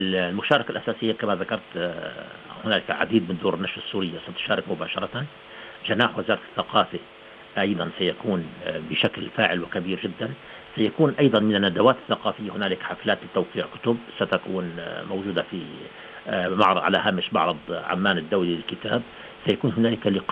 المشاركة الأساسية كما ذكرت، هنالك العديد من دور النشر السورية ستشارك مباشرة. جناح وزارة الثقافة أيضا سيكون بشكل فاعل وكبير جدا. سيكون أيضا من الندوات الثقافية هنالك حفلات لتوقيع كتب ستكون موجودة في معرض على هامش معرض عمان الدولي للكتاب. سيكون هنالك لقاء